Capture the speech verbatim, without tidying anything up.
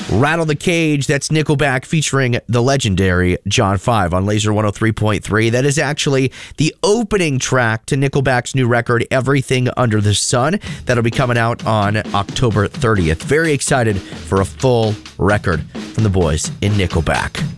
Rattle the Cage, that's Nickelback featuring the legendary John five on Laser one oh three point three. That is actually the opening track to Nickelback's new record, Everything Under the Sun. That'll be coming out on October thirtieth. Very excited for a full record from the boys in Nickelback.